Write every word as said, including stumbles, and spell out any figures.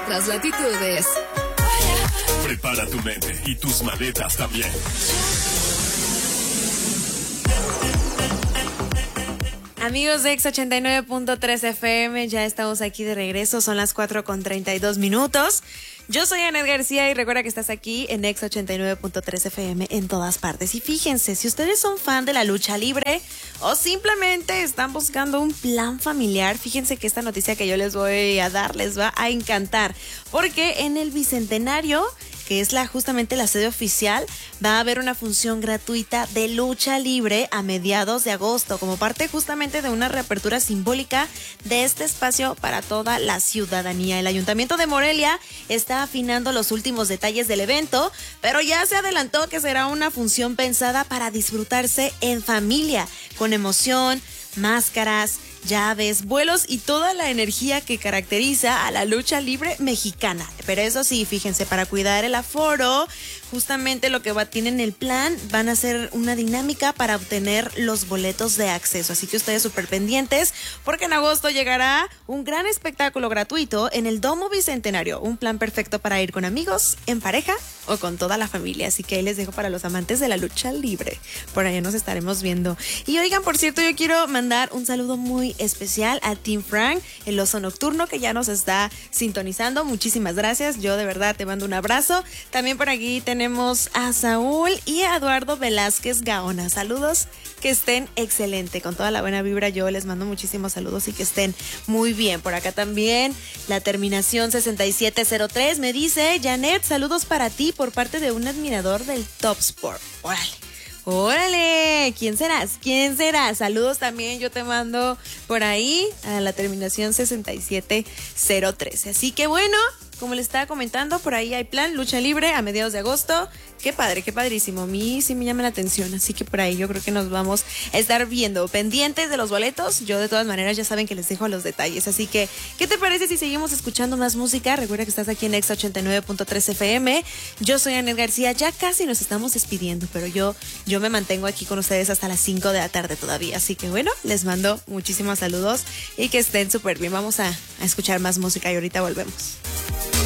otras latitudes. Prepara tu mente y tus maletas también. Amigos de Ex ochenta y nueve punto tres F M, ya estamos aquí de regreso, son las cuatro con treinta y dos minutos. Yo soy Anet García y recuerda que estás aquí en Ex ochenta y nueve punto tres F M en todas partes. Y fíjense, si ustedes son fan de la lucha libre o simplemente están buscando un plan familiar, fíjense que esta noticia que yo les voy a dar les va a encantar. Porque en el Bicentenario, que es la justamente la sede oficial, va a haber una función gratuita de lucha libre a mediados de agosto, como parte justamente de una reapertura simbólica de este espacio para toda la ciudadanía. El Ayuntamiento de Morelia está afinando los últimos detalles del evento, pero ya se adelantó que será una función pensada para disfrutarse en familia, con emoción, máscaras, llaves, vuelos y toda la energía que caracteriza a la lucha libre mexicana. Pero eso sí, fíjense, para cuidar el aforo, justamente lo que va, tienen el plan, van a hacer una dinámica para obtener los boletos de acceso. Así que ustedes súper pendientes, porque en agosto llegará un gran espectáculo gratuito en el Domo Bicentenario. Un plan perfecto para ir con amigos, en pareja o con toda la familia. Así que ahí les dejo para los amantes de la lucha libre. Por allá nos estaremos viendo. Y oigan, por cierto, yo quiero mandar un saludo muy especial a Team Frank, el oso nocturno, que ya nos está sintonizando. Muchísimas gracias. Yo de verdad te mando un abrazo. También por aquí tenemos a Saúl y a Eduardo Velázquez Gaona. Saludos, que estén excelente, con toda la buena vibra. Yo les mando muchísimos saludos y que estén muy bien. Por acá también la terminación sesenta y siete cero tres me dice: Janet, saludos para ti por parte de un admirador del Top Sport. Órale. ¡Órale! ¿Quién serás? ¿Quién será? Saludos también, yo te mando por ahí a la terminación sesenta y siete cero tres. Así que bueno, como les estaba comentando, por ahí hay plan, lucha libre a mediados de agosto. Qué padre, qué padrísimo. A mí sí me llama la atención, así que por ahí yo creo que nos vamos a estar viendo. Pendientes de los boletos, yo de todas maneras ya saben que les dejo los detalles. Así que, ¿qué te parece si seguimos escuchando más música? Recuerda que estás aquí en Ex ochenta y nueve punto tres F M. Yo soy Anet García, ya casi nos estamos despidiendo, pero yo, yo me mantengo aquí con ustedes hasta las cinco de la tarde todavía. Así que bueno, les mando muchísimos saludos y que estén súper bien. Vamos a, a escuchar más música y ahorita volvemos.